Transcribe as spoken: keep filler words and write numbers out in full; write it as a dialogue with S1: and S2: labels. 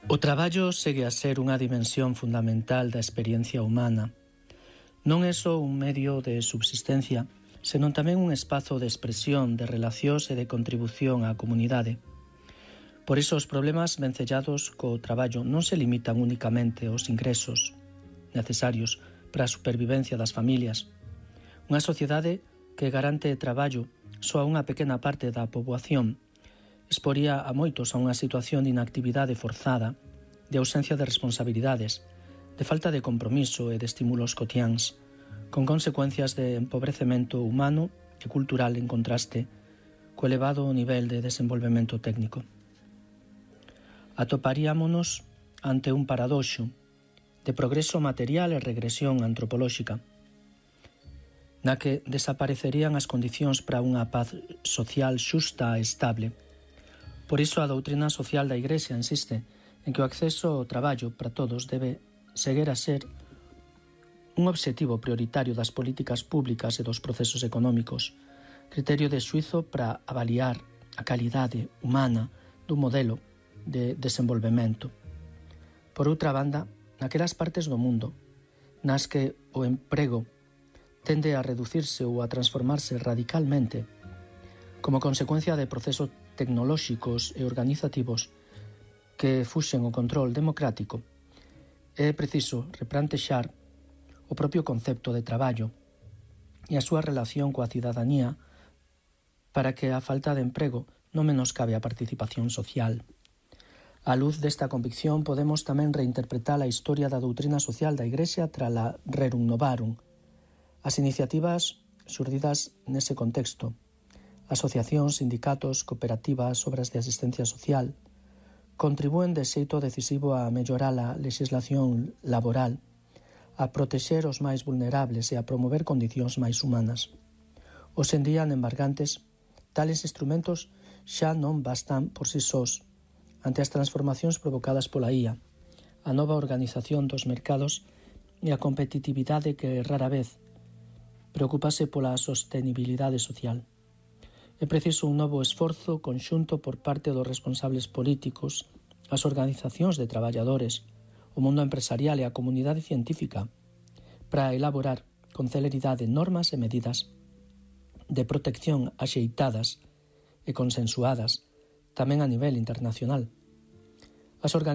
S1: O traballo segue a ser unha dimensión fundamental da experiencia humana. Non é só un medio de subsistencia, senón tamén un espazo de expresión, de relacións e de contribución á comunidade. Por iso os problemas vencellados co traballo non se limitan únicamente aos ingresos necesarios para a supervivencia das familias. Unha sociedade que garante traballo só a unha pequena parte da poboación exporía a moitos a unha situación de inactividade forzada, de ausencia de responsabilidades, de falta de compromiso e de estímulos cotiáns, con consecuencias de empobrecemento humano e cultural en contraste co elevado nivel de desenvolvemento técnico. Atoparíamonos ante un paradoxo de progreso material e regresión antropolóxica, na que desaparecerían as condicións para unha paz social xusta e estable. Por iso a doutrina social da Igrexa insiste en que o acceso ao traballo para todos debe seguir a ser un obxectivo prioritario das políticas públicas e dos procesos económicos, criterio de xuizo para avaliar a calidade humana dun modelo de desenvolvemento. Por outra banda, naquelas partes do mundo nas que o emprego tende a reducirse ou a transformarse radicalmente como consecuencia de procesos tecnolóxicos e organizativos que fuxen o control democrático, é preciso replantexar o propio concepto de traballo e a súa relación coa cidadanía para que a falta de emprego non menoscabe a participación social. Á luz desta convicción podemos tamén reinterpretar a historia da doutrina social da Igrexa tras a Rerum Novarum. As iniciativas xurdidas nese contexto, asociacións, sindicatos, cooperativas, obras de asistencia social, contribúen de xeito decisivo a mellorar a legislación laboral, a protexer os máis vulnerables e a promover condicións máis humanas. Hoxe en día, en embargantes, tales instrumentos xa non bastan por si sós ante as transformacións provocadas pola I A, a nova organización dos mercados e a competitividade que rara vez preocupase pola sostenibilidade social. É preciso un novo esforzo conxunto por parte dos responsables políticos, as organizacións de traballadores, o mundo empresarial e a comunidade científica para elaborar con celeridade normas e medidas de protección axeitadas e consensuadas tamén a nivel internacional. As organizacións